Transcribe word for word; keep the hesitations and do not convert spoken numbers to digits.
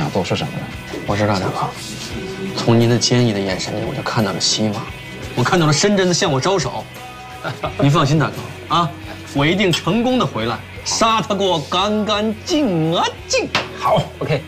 想做是什么呢？ 我知道，大哥。从您的坚毅的眼神里，我就看到了希望，我看到了深圳的向我招手。您放心，大哥啊，我一定成功的回来，杀他个干干净啊净。 好 ，OK。